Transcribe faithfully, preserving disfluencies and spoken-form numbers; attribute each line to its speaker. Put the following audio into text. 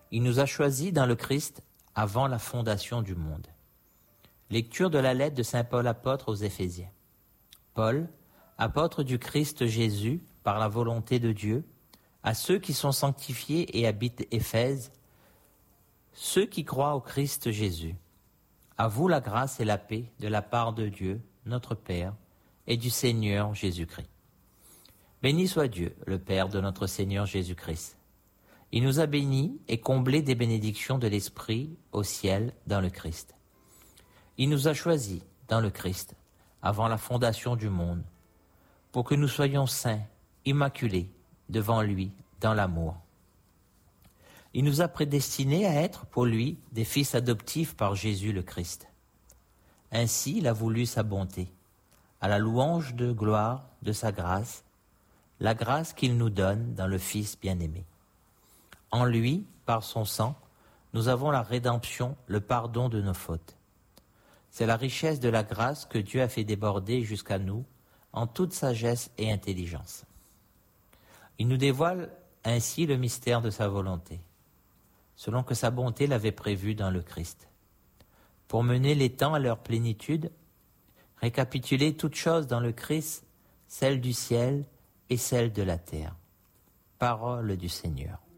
Speaker 1: Il nous a choisis dans le Christ avant la fondation du monde. Lecture de la lettre de saint Paul apôtre aux Éphésiens. Paul, apôtre du Christ Jésus, par la volonté de Dieu, à ceux qui sont sanctifiés et habitent Éphèse, ceux qui croient au Christ Jésus. À vous la grâce et la paix de la part de Dieu, notre Père, et du Seigneur Jésus-Christ. Béni soit Dieu, le Père de notre Seigneur Jésus-Christ. Il nous a bénis et comblés des bénédictions de l'Esprit au ciel dans le Christ. Il nous a choisis dans le Christ, avant la fondation du monde, pour que nous soyons saints, immaculés, devant lui, dans l'amour. Il nous a prédestinés à être pour lui des fils adoptifs par Jésus le Christ. Ainsi, il a voulu sa bonté, à la louange de gloire de sa grâce, la grâce qu'il nous donne dans le Fils bien-aimé. En lui, par son sang, nous avons la rédemption, le pardon de nos fautes. C'est la richesse de la grâce que Dieu a fait déborder jusqu'à nous en toute sagesse et intelligence. Il nous dévoile ainsi le mystère de sa volonté, selon que sa bonté l'avait prévu dans le Christ, pour mener les temps à leur plénitude, récapituler toutes choses dans le Christ, celles du ciel et celles de la terre. Parole du Seigneur.